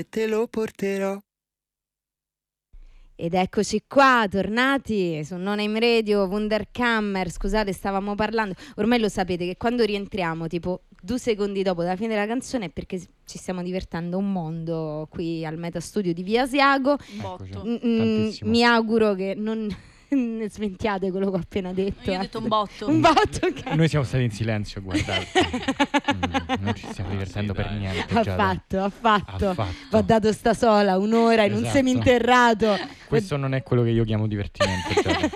e te lo porterò. Ed eccoci qua, tornati su Non Aim Radio, Wunderkammer. Scusate, stavamo parlando, ormai lo sapete che quando rientriamo tipo 2 secondi dopo la fine della canzone è perché ci stiamo divertendo un mondo qui al Metastudio di Via Asiago. Mi auguro che non sventiate quello che ho appena detto. Io ho detto un botto. Un botto, okay. Noi siamo stati in silenzio a guardare. Non ci stiamo divertendo per niente. Ha fatto. Va dato sta sola un'ora in un seminterrato. Questo non è quello che io chiamo divertimento.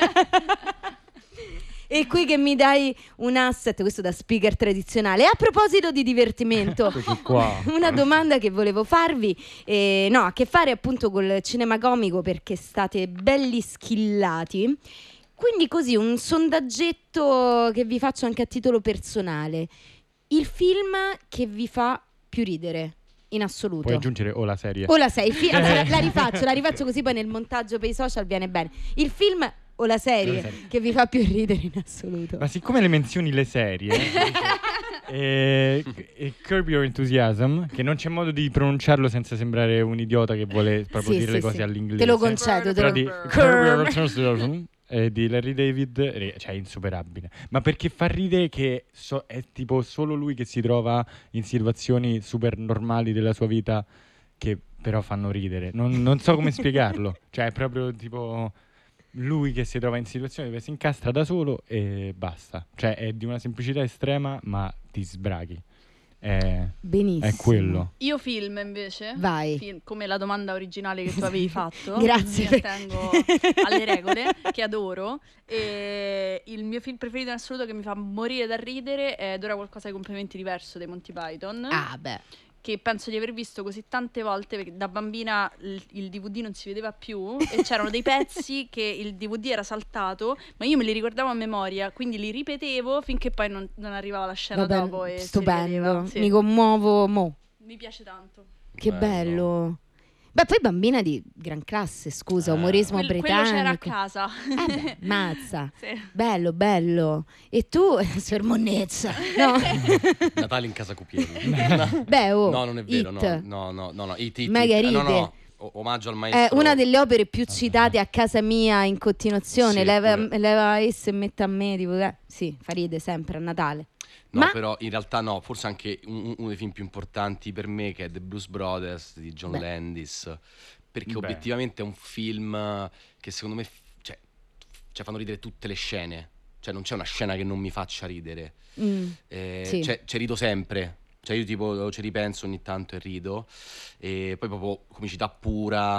E qui che mi dai un asset, questo da speaker tradizionale. E a proposito di divertimento, una domanda che volevo farvi, ha a che fare appunto col cinema comico, perché state belli schillati. Quindi così un sondaggetto che vi faccio anche a titolo personale. Il film che vi fa più ridere in assoluto. Puoi aggiungere o la serie. O la serie. La rifaccio così poi nel montaggio per i social viene bene. Il film o la serie che vi fa più ridere in assoluto. Ma siccome le menzioni le serie e Curb Your Enthusiasm, che non c'è modo di pronunciarlo senza sembrare un idiota che vuole proprio dire le cose all'inglese. Te lo concedo. Però di Curb Your Enthusiasm di Larry David, cioè insuperabile. Ma perché fa ridere che è tipo solo lui che si trova in situazioni super normali della sua vita che però fanno ridere. Non so come spiegarlo. Cioè è proprio tipo lui che si trova in situazioni dove si incastra da solo e basta. Cioè è di una semplicità estrema, ma ti sbraghi. Benissimo. È quello. Io film invece. Vai. Come la domanda originale che tu avevi fatto. Grazie. Mi attengo alle regole che adoro. E il mio film preferito in assoluto che mi fa morire da ridere è D'ora qualcosa di completamente diverso dei Monty Python. Ah beh. Che penso di aver visto così tante volte, perché da bambina il DVD non si vedeva più e c'erano dei pezzi che il DVD era saltato, ma io me li ricordavo a memoria, quindi li ripetevo finché poi non arrivava la scena dopo e stupendo, mi commuovo mo. Mi piace tanto. Che bello. Beh, poi bambina di gran classe, scusa, umorismo britannico. Quello c'era a casa. Mazza. Sì. Bello. E tu, sermonnezza. No. Natale in casa Cupielli. Beh, no, non è vero. It. No. It. Margherite. No. Omaggio al maestro. È una delle opere più citate a casa mia in continuazione. Sì, leva esso e metta a me. Tipo, sì, fa ride sempre a Natale. No, però in realtà no, forse anche uno dei film più importanti per me, che è The Blues Brothers di John Landis, perché obiettivamente è un film che secondo me cioè fanno ridere tutte le scene, cioè non c'è una scena che non mi faccia ridere. Sì. Cioè rido sempre. Cioè io tipo ci ripenso ogni tanto e rido, e poi proprio comicità pura,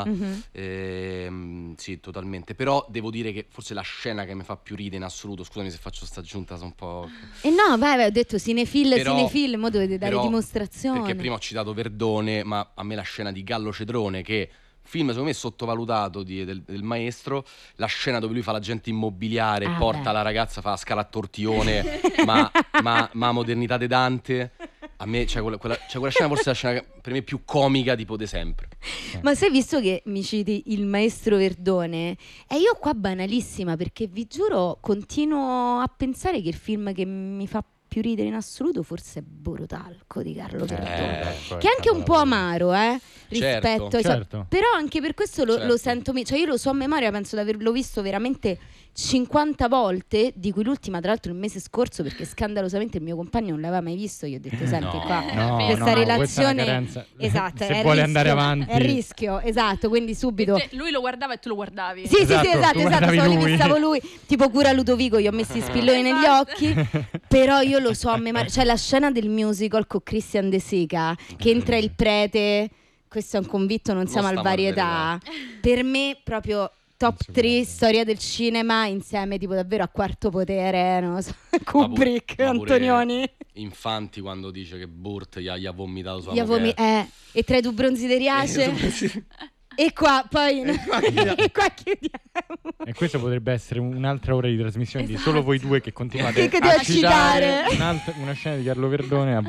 sì, totalmente. Però devo dire che forse la scena che mi fa più ridere in assoluto, scusami se faccio sta aggiunta, sono un po'... no, vai, ho detto cinefil, mo dovete dare dimostrazione. Perché prima ho citato Verdone, ma a me la scena di Gallo Cedrone, che film secondo me sottovalutato del maestro, la scena dove lui fa l'agente immobiliare, porta la ragazza, fa la scala a tortione, ma modernità de Dante... A me quella scena forse è la scena per me più comica tipo di sempre. Ma sai, visto che mi citi il maestro Verdone, io qua banalissima, perché vi giuro continuo a pensare che il film che mi fa più ridere in assoluto forse è Borotalco di Carlo Verdone, che è anche un po' amaro rispetto certo. Però anche per questo lo sento, cioè io lo so a memoria, penso di averlo visto veramente 50 volte, di cui l'ultima tra l'altro il mese scorso, perché scandalosamente il mio compagno non l'aveva mai visto. Io ho detto senti questa relazione esatto, se vuole andare avanti è rischio, esatto, quindi subito lui lo guardava e tu lo guardavi. sì, esatto, stavo lui tipo cura Ludovico, gli ho messo i spilloni negli occhi. Però io lo so a memoria, cioè la scena del musical con Christian De Sica che entra il prete, questo è un convitto, non siamo al varietà, per me proprio top 3 storia del cinema insieme tipo davvero a Quarto Potere, non lo so, Kubrick, Antonioni. Infanti quando dice che Burt gli ha vomitato sua moglie. E tra i due bronzi di Riace e qua poi e qua chiudiamo. E questo potrebbe essere un'altra ora di trasmissione di solo voi due che continuate a citare una scena di Carlo Verdone